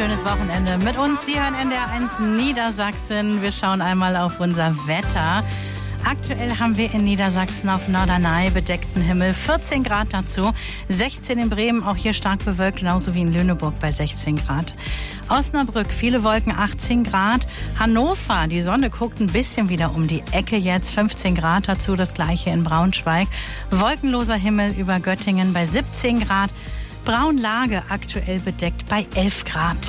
schönes Wochenende mit uns. Sie hören NDR1 Niedersachsen. Wir schauen einmal auf unser Wetter. Aktuell haben wir in Niedersachsen auf Norderney bedeckten Himmel, 14 Grad dazu, 16 in Bremen, auch hier stark bewölkt, genauso wie in Lüneburg bei 16 Grad. Osnabrück, viele Wolken, 18 Grad. Hannover, die Sonne guckt ein bisschen wieder um die Ecke jetzt, 15 Grad dazu, das gleiche in Braunschweig. Wolkenloser Himmel über Göttingen bei 17 Grad. Braunlage aktuell bedeckt bei 11 Grad.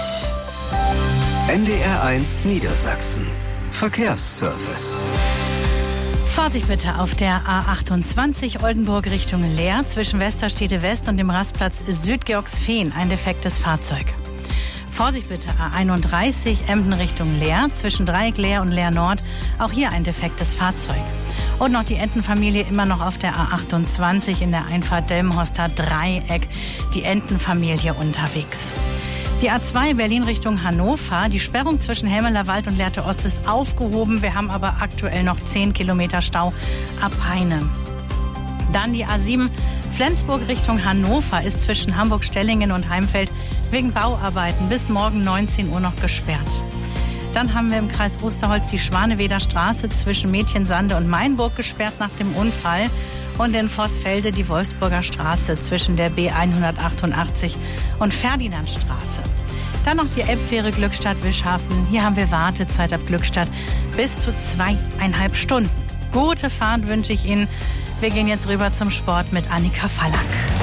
NDR1 Niedersachsen. Verkehrsservice. Vorsicht bitte auf der A28 Oldenburg Richtung Leer zwischen Westerstede West und dem Rastplatz Südgeorgsfehn ein defektes Fahrzeug. Vorsicht bitte A31 Emden Richtung Leer zwischen Dreieck Leer und Leer Nord, auch hier ein defektes Fahrzeug. Und noch die Entenfamilie immer noch auf der A28 in der Einfahrt Delmenhorster Dreieck, die Entenfamilie unterwegs. Die A2 Berlin Richtung Hannover, die Sperrung zwischen Helmelerwald und Lehrte Ost ist aufgehoben. Wir haben aber aktuell noch 10 Kilometer Stau ab Peine. Dann die A7 Flensburg Richtung Hannover ist zwischen Hamburg-Stellingen und Heimfeld wegen Bauarbeiten bis morgen 19 Uhr noch gesperrt. Dann haben wir im Kreis Osterholz die Schwaneweder Straße zwischen Mädchensande und Mainburg gesperrt nach dem Unfall. Und in Vossfelde die Wolfsburger Straße zwischen der B188 und Ferdinandstraße. Dann noch die Elbfähre Glückstadt-Wischhafen. Hier haben wir Wartezeit ab Glückstadt bis zu 2,5 Stunden. Gute Fahrt wünsche ich Ihnen. Wir gehen jetzt rüber zum Sport mit Annika Fallack.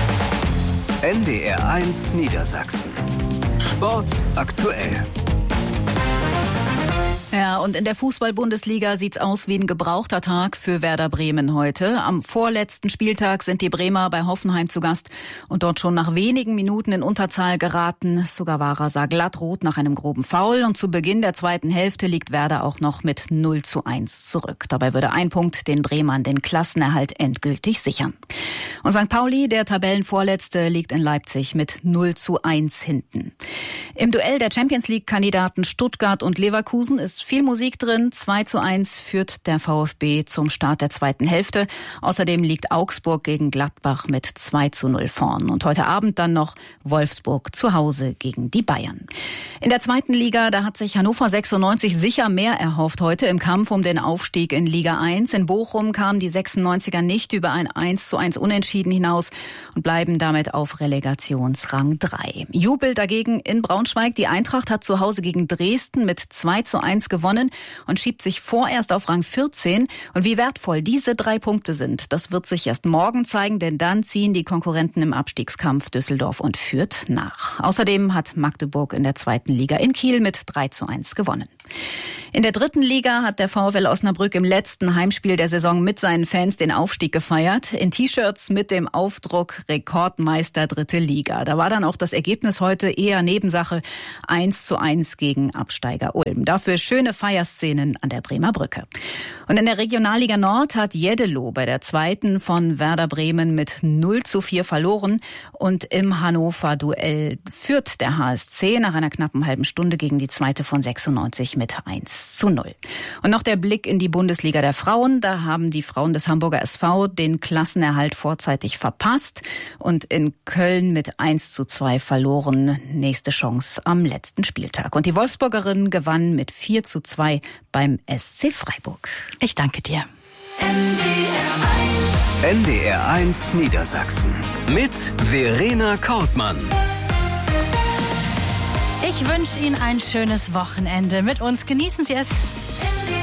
NDR1 Niedersachsen. Sport aktuell. Ja, und in der Fußball-Bundesliga sieht's aus wie ein gebrauchter Tag für Werder Bremen heute. Am vorletzten Spieltag sind die Bremer bei Hoffenheim zu Gast und dort schon nach wenigen Minuten in Unterzahl geraten. Sugawara sah glattrot nach einem groben Foul und zu Beginn der zweiten Hälfte liegt Werder auch noch mit 0:1 zurück. Dabei würde ein Punkt den Bremern den Klassenerhalt endgültig sichern. Und St. Pauli, der Tabellenvorletzte, liegt in Leipzig mit 0:1 hinten. Im Duell der Champions-League-Kandidaten Stuttgart und Leverkusen ist viel Musik drin. 2:1 führt der VfB zum Start der zweiten Hälfte. Außerdem liegt Augsburg gegen Gladbach mit 2:0 vorn. Und heute Abend dann noch Wolfsburg zu Hause gegen die Bayern. In der zweiten Liga, da hat sich Hannover 96 sicher mehr erhofft heute im Kampf um den Aufstieg in Liga 1. In Bochum kamen die 96er nicht über ein 1:1 Unentschieden hinaus und bleiben damit auf Relegationsrang 3. Jubel dagegen in Braunschweig. Die Eintracht hat zu Hause gegen Dresden mit 2:1 gewonnen und schiebt sich vorerst auf Rang 14. Und wie wertvoll diese 3 Punkte sind, das wird sich erst morgen zeigen, denn dann ziehen die Konkurrenten im Abstiegskampf Düsseldorf und Fürth nach. Außerdem hat Magdeburg in der zweiten Liga in Kiel mit 3:1 gewonnen. In der dritten Liga hat der VfL Osnabrück im letzten Heimspiel der Saison mit seinen Fans den Aufstieg gefeiert. In T-Shirts mit dem Aufdruck Rekordmeister dritte Liga. Da war dann auch das Ergebnis heute eher Nebensache. 1:1 gegen Absteiger Ulm. Dafür schöne Feierszenen an der Bremer Brücke. Und in der Regionalliga Nord hat Jeddelo bei der zweiten von Werder Bremen mit 0:4 verloren. Und im Hannover-Duell führt der HSC nach einer knappen halben Stunde gegen die zweite von 96 mit 1:0. Und noch der Blick in die Bundesliga der Frauen. Da haben die Frauen des Hamburger SV den Klassenerhalt vorzeitig verpasst und in Köln mit 1:2 verloren. Nächste Chance am letzten Spieltag. Und die Wolfsburgerinnen gewannen mit 4:2 beim SC Freiburg. Ich danke dir. NDR1 Niedersachsen. Mit Verena Kortmann. Ich wünsche Ihnen ein schönes Wochenende mit uns. Genießen Sie es.